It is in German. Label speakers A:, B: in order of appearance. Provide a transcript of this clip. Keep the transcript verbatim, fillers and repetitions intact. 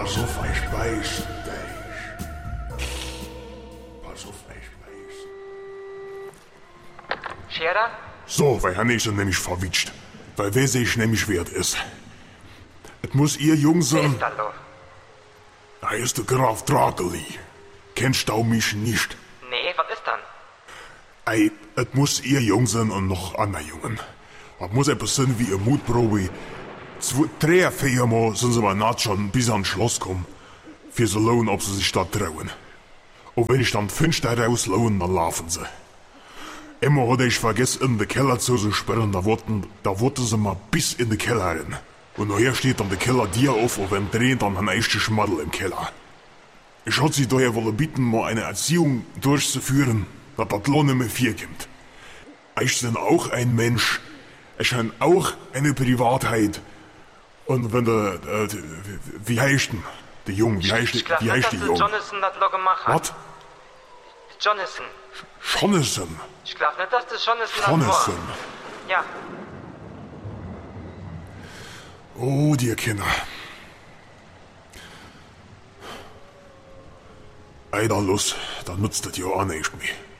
A: Pass auf, ich beiß dich. Pass auf, ich beiß.
B: Scherer?
A: So, weil Hanne ist er nämlich verwitscht. Weil wer sich nämlich wert ist. Es muss ihr Jung
B: Wer
A: sein.
B: ist da lo?
A: Da ist der Graf Drakeli. Kennst du mich nicht?
B: Nee, was ist dann?
A: Ei, es muss ihr Jung sein und noch andere Jungen. Es muss etwas sein wie eine Mutprobe. Zwei, drei, vier Mal sind sie mal naht schon bis ans Schloss kommen. Für so lohnen, ob sie sich da trauen. Und wenn ich dann fünf da rauslohnen, dann laufen sie. Immer hatte ich vergessen, in den Keller zu sperren, da wurden, da wurden sie mal bis in den Keller rein. Und nachher steht dann der Keller dir auf und wenn drehen dann ein echter Schmaddel im Keller. Ich hatte sie daher wollen bitten, mal eine Erziehung durchzuführen, dass das Lohn nicht mehr viel kommt. Ich bin auch ein Mensch. Ich habe auch eine Privatheit. Und wenn der, äh, wie heißt denn? Der Junge, wie heißt,
B: Ich glaub
A: wie
B: nicht,
A: heißt
B: dass
A: der
B: der
A: Junge?
B: Jonathan das lo gemacht hat.
A: Was?
B: Jonathan.
A: Jonathan.
B: Ich glaub nicht, dass das Jonathan das
A: Jonathan.
B: war. Ja.
A: Oh, die Kinder. Eider los, dann nutzt das ja auch nicht mehr.